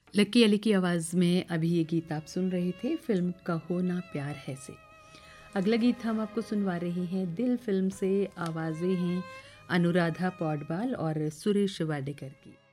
Lucky Ali की आवाज़ में अभी ये गीत आप सुन रहे थे फिल्म कहो ना प्यार है से। अगला गीत हम आपको सुनवा रहे हैं दिल फिल्म से। आवाज़ें हैं अनुराधा पौडवाल और सुरेश वाडेकर की।